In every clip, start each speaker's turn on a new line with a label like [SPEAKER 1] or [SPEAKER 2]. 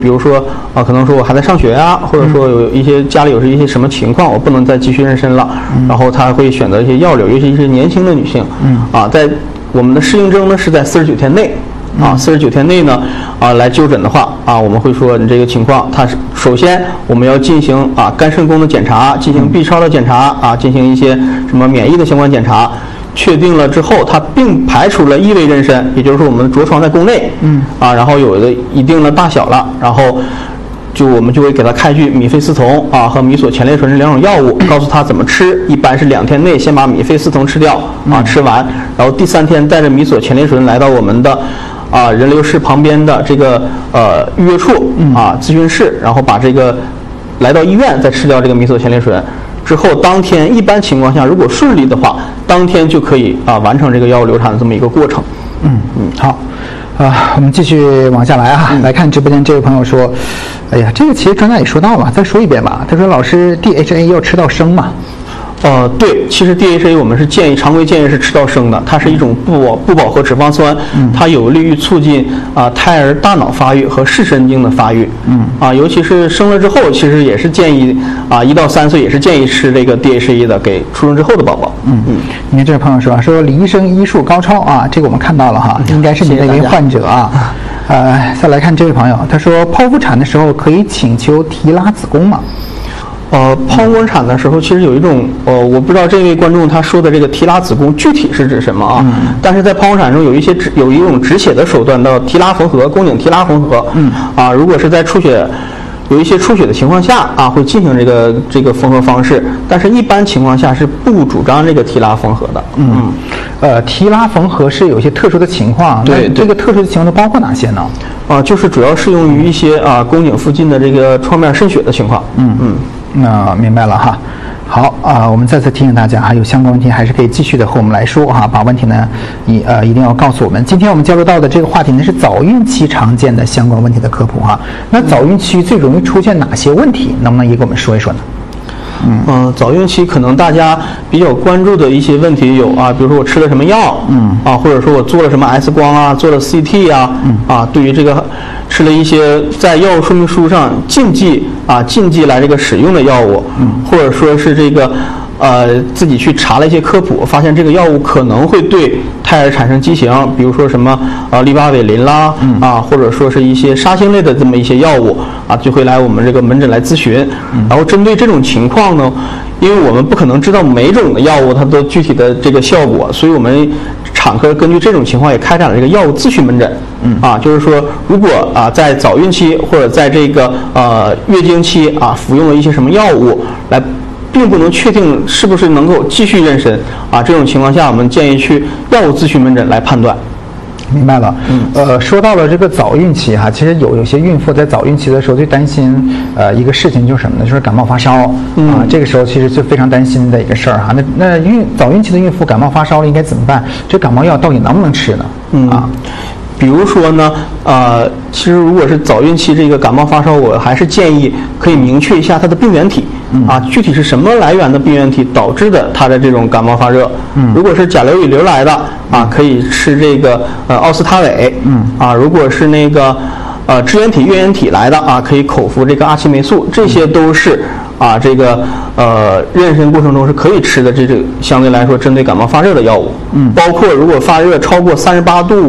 [SPEAKER 1] 比如说可能说我还在上学啊，或者说有一些家里有一些什么情况，我不能再继续妊娠了，然后他会选择一些药流，尤其是年轻的女性，在我们的适应症呢是在49天内。49天内呢，来就诊的话，我们会说你这个情况，它是首先我们要进行肝肾功的检查，进行 B 超的检查，进行一些什么免疫的相关检查，确定了之后，它并排除了异位妊娠，也就是说我们着床在宫内，然后有的一定的大小了，然后我们就会给他开具米非司酮和米索前列醇这2种药物，告诉他怎么吃，一般是2天内先把米非司酮吃掉吃完，然后第3天带着米索前列醇来到我们的人流室旁边的这个预约处咨询室，然后把这个来到医院再吃掉这个米索前列醇之后，当天一般情况下如果顺利的话，当天就可以完成这个药物流产的这么一个过程。
[SPEAKER 2] 好。我们继续往下来来看直播间这位朋友说，哎呀，这个其实专家也说到了，再说一遍吧。他说老师 DHA 要吃到生吗？
[SPEAKER 1] 对，其实 DHA 我们是常规建议是吃到生的，它是一种不饱和脂肪酸，它有利于促进胎儿大脑发育和视神经的发育，尤其是生了之后，其实也是建议1到3岁也是建议吃这个 DHA 的，给出生之后的宝宝。
[SPEAKER 2] 你看这位朋友说李医生医术高超这个我们看到了应该是你的一位患者再来看这位朋友，他说剖腹产的时候可以请求提拉子宫吗？
[SPEAKER 1] 剖宫产的时候，其实有一种我不知道这位观众他说的这个提拉子宫具体是指什么但是在剖宫产中有一种止血的手段叫提拉缝合，宫颈提拉缝合。如果是在有一些出血的情况下会进行这个缝合方式，但是一般情况下是不主张这个提拉缝合的。
[SPEAKER 2] 提拉缝合是有一些特殊的情况，
[SPEAKER 1] 对，
[SPEAKER 2] 这个特殊的情况都包括哪些呢？
[SPEAKER 1] 就是主要适用于一些宫颈附近的这个创面渗血的情况。
[SPEAKER 2] 明白了哈。好我们再次提醒大家有相关问题还是可以继续的和我们来说把问题呢一定要告诉我们。今天我们交流到的这个话题呢是早孕期常见的相关问题的科普那早孕期最容易出现哪些问题？能不能也给我们说一说呢？
[SPEAKER 1] 早孕期可能大家比较关注的一些问题有比如说我吃了什么药，或者说我做了什么 X 光做了 CT 对于这个吃了一些在药物说明书上禁忌来这个使用的药物，或者说是这个自己去查了一些科普，发现这个药物可能会对胎儿产生畸形，比如说什么利巴韦林啦或者说是一些沙星类的这么一些药物就会来我们这个门诊来咨询。然后针对这种情况呢，因为我们不可能知道每种的药物它的具体的这个效果，所以我们产科根据这种情况也开展了这个药物咨询门诊。就是说如果在早孕期或者在这个月经期服用了一些什么药物来并不能确定是不是能够继续妊娠这种情况下，我们建议去药物咨询门诊来判断。
[SPEAKER 2] 明白了。说到了这个早孕期其实有些孕妇在早孕期的时候最担心一个事情就是什么呢？就是感冒发烧这个时候其实就非常担心的一个事儿那早孕期的孕妇感冒发烧了应该怎么办？这感冒药到底能不能吃呢？
[SPEAKER 1] 比如说呢，其实如果是早孕期这个感冒发烧，我还是建议可以明确一下它的病原体具体是什么来源的病原体导致的它的这种感冒发热。如果是甲流乙流来的可以吃这个奥司他韦。如果是那个支原体、月原体来的可以口服这个阿奇霉素，这些都是这个妊娠过程中是可以吃的，这相对来说针对感冒发热的药物。包括如果发热超过38度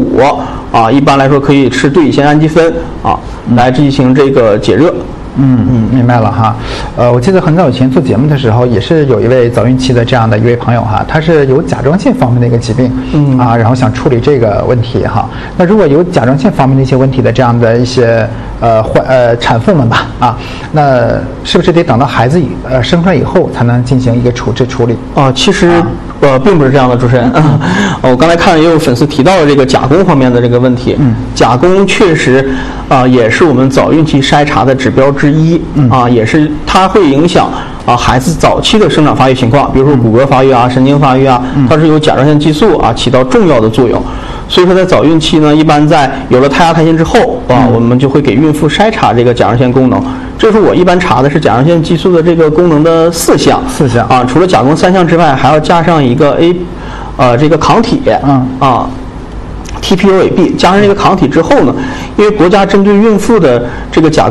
[SPEAKER 1] 5一般来说可以吃对乙酰氨基酚来进行这个解热。
[SPEAKER 2] 明白了哈。我记得很早以前做节目的时候，也是有一位早孕期的这样的一位朋友他是有甲状腺方面的一个疾病然后想处理这个问题那如果有甲状腺方面的一些问题的这样的一些产妇们吧那是不是得等到孩子生出来以后才能进行一个处理？
[SPEAKER 1] 其实并不是这样的，主持人。我刚才看也有粉丝提到了这个甲宫方面的这个问题。甲宫确实也是我们早孕期筛查的指标之一也是它会影响孩子早期的生长发育情况，比如说骨骼发育神经发育它是由甲状腺激素起到重要的作用。所以说在早孕期呢，一般在有了胎压胎心之后我们就会给孕妇筛查这个甲状腺功能。这是我一般查的是甲状腺激素的这个功能的4项除了甲功3项之外，还要加上一个这个抗体 TPOAB 加上这个抗体之后呢，因为国家针对孕妇的这个甲